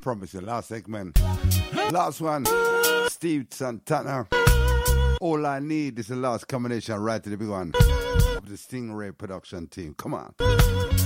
promise you, last segment. Last one, Steve Santana. All I Need is the last combination right to the big one of the Stingray production team. Come on.